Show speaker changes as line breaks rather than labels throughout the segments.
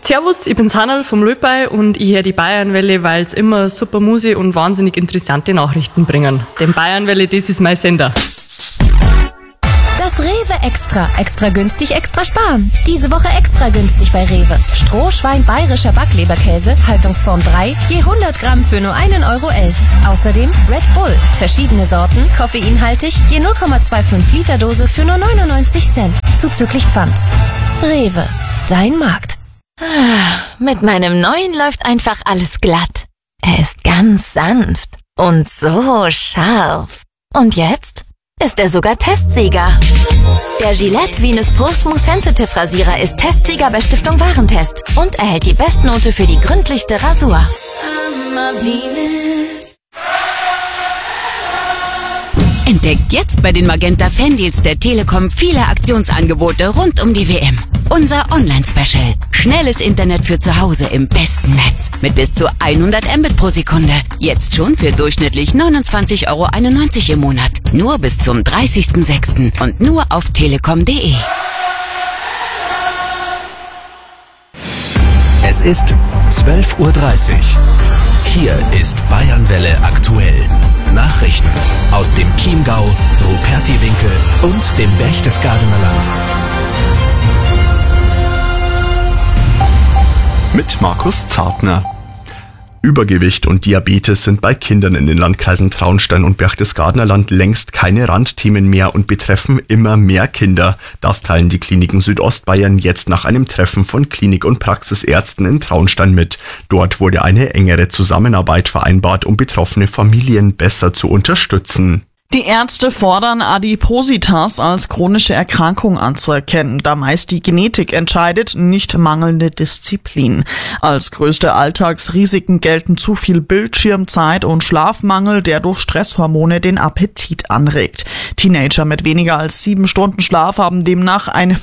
Servus, ich bin's Hannel vom Löbei und ich höre die Bayernwelle, weil's immer super Musik und wahnsinnig interessante Nachrichten bringen. Denn Bayernwelle, das ist mein Sender.
Das Rewe Extra. Extra günstig, extra sparen. Diese Woche extra günstig bei Rewe. Strohschwein bayerischer Backleberkäse, Haltungsform 3, je 100 Gramm für nur 1,11 Euro. Außerdem Red Bull, verschiedene Sorten, koffeinhaltig, je 0,25 Liter Dose für nur 99 Cent. Zuzüglich Pfand. Rewe, dein Markt.
Mit meinem neuen läuft einfach alles glatt. Er ist ganz sanft und so scharf. Und jetzt ist er sogar Testsieger. Der Gillette Venus Pro Smooth Sensitive Rasierer ist Testsieger bei Stiftung Warentest und erhält die Bestnote für die gründlichste Rasur.
Entdeckt jetzt bei den Magenta Fandeals der Telekom viele Aktionsangebote rund um die WM. Unser Online-Special. Schnelles Internet für zu Hause im besten Netz. Mit bis zu 100 Mbit pro Sekunde. Jetzt schon für durchschnittlich 29,91 Euro im Monat. Nur bis zum 30.06. und nur auf telekom.de.
Es ist 12:30 Uhr. Hier ist Bayernwelle aktuell. Nachrichten aus dem Chiemgau, Rupertiwinkel und dem Berchtesgadener Land.
Mit Markus Zartner. Übergewicht und Diabetes sind bei Kindern in den Landkreisen Traunstein und Berchtesgadener Land längst keine Randthemen mehr und betreffen immer mehr Kinder. Das teilen die Kliniken Südostbayern jetzt nach einem Treffen von Klinik- und Praxisärzten in Traunstein mit. Dort wurde eine engere Zusammenarbeit vereinbart, um betroffene Familien besser zu unterstützen.
Die Ärzte fordern, Adipositas als chronische Erkrankung anzuerkennen, da meist die Genetik entscheidet, nicht mangelnde Disziplin. Als größte Alltagsrisiken gelten zu viel Bildschirmzeit und Schlafmangel, der durch Stresshormone den Appetit anregt. Teenager mit weniger als 7 Stunden Schlaf haben demnach ein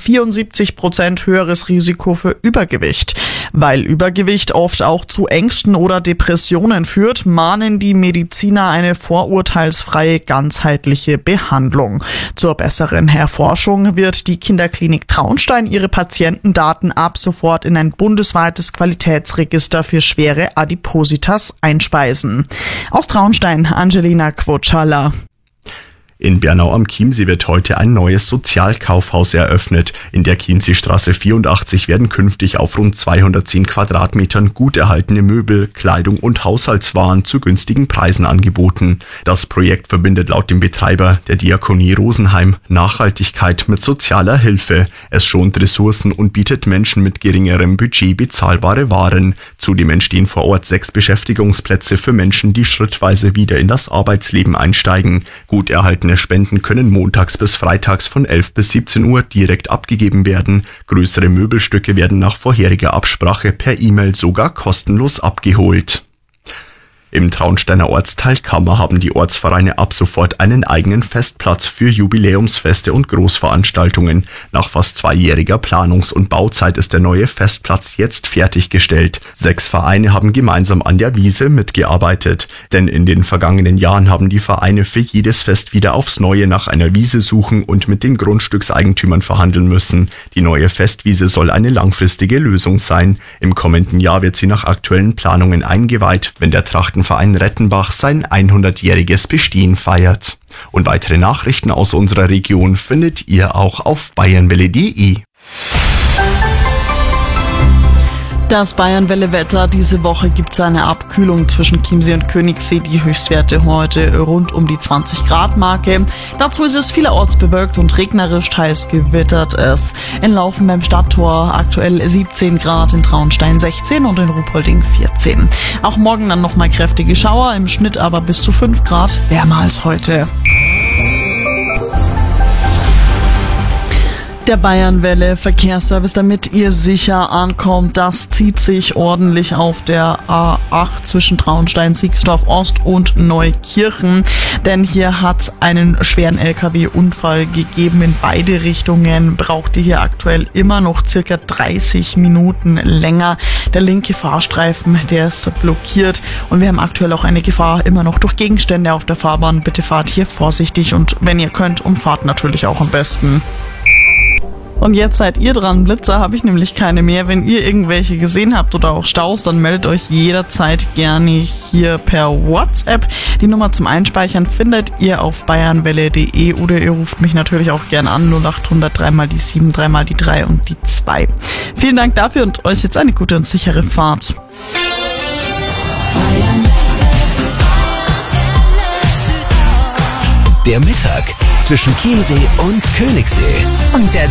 74% höheres Risiko für Übergewicht. Weil Übergewicht oft auch zu Ängsten oder Depressionen führt, mahnen die Mediziner eine vorurteilsfreie, ganzheitliche Behandlung. Zur besseren Erforschung wird die Kinderklinik Traunstein ihre Patientendaten ab sofort in ein bundesweites Qualitätsregister für schwere Adipositas einspeisen. Aus Traunstein, Angelina Quotschala.
In Bernau am Chiemsee wird heute ein neues Sozialkaufhaus eröffnet. In der Chiemseestraße 84 werden künftig auf rund 210 Quadratmetern gut erhaltene Möbel, Kleidung und Haushaltswaren zu günstigen Preisen angeboten. Das Projekt verbindet laut dem Betreiber, der Diakonie Rosenheim, Nachhaltigkeit mit sozialer Hilfe. Es schont Ressourcen und bietet Menschen mit geringerem Budget bezahlbare Waren. Zudem entstehen vor Ort 6 Beschäftigungsplätze für Menschen, die schrittweise wieder in das Arbeitsleben einsteigen. Gut erhaltene Spenden können montags bis freitags von 11 bis 17 Uhr direkt abgegeben werden. Größere Möbelstücke werden nach vorheriger Absprache per E-Mail sogar kostenlos abgeholt. Im Traunsteiner Ortsteil Kammer haben die Ortsvereine ab sofort einen eigenen Festplatz für Jubiläumsfeste und Großveranstaltungen. Nach fast 2-jähriger Planungs- und Bauzeit ist der neue Festplatz jetzt fertiggestellt. 6 Vereine haben gemeinsam an der Wiese mitgearbeitet. Denn in den vergangenen Jahren haben die Vereine für jedes Fest wieder aufs Neue nach einer Wiese suchen und mit den Grundstückseigentümern verhandeln müssen. Die neue Festwiese soll eine langfristige Lösung sein. Im kommenden Jahr wird sie nach aktuellen Planungen eingeweiht, wenn der Trachtenverein Rettenbach sein 100-jähriges Bestehen feiert. Und weitere Nachrichten aus unserer Region findet ihr auch auf bayernwelle.de.
Das Bayernwelle-Wetter. Diese Woche gibt es eine Abkühlung zwischen Chiemsee und Königssee. Die Höchstwerte heute rund um die 20-Grad-Marke. Dazu ist es vielerorts bewölkt und regnerisch, teils gewittert es. In Laufen beim Stadttor aktuell 17 Grad, in Traunstein 16 und in Ruhpolding 14. Auch morgen dann nochmal kräftige Schauer, im Schnitt aber bis zu 5 Grad wärmer als heute. Der Bayernwelle Verkehrsservice, damit ihr sicher ankommt, das zieht sich ordentlich auf der A8 zwischen Traunstein, Siegsdorf Ost und Neukirchen, denn hier hat es einen schweren LKW-Unfall gegeben in beide Richtungen, braucht ihr hier aktuell immer noch circa 30 Minuten länger. Der linke Fahrstreifen, der ist blockiert und wir haben aktuell auch eine Gefahr immer noch durch Gegenstände auf der Fahrbahn. Bitte fahrt hier vorsichtig und wenn ihr könnt, umfahrt natürlich auch am besten. Und jetzt seid ihr dran. Blitzer habe ich nämlich keine mehr. Wenn ihr irgendwelche gesehen habt oder auch Staus, dann meldet euch jederzeit gerne hier per WhatsApp. Die Nummer zum Einspeichern findet ihr auf bayernwelle.de oder ihr ruft mich natürlich auch gerne an 0800 3 die 7, 3 die 3 und die 2. Vielen Dank dafür und euch jetzt eine gute und sichere Fahrt.
Der Mittag zwischen Chiemsee und Königssee.
Und der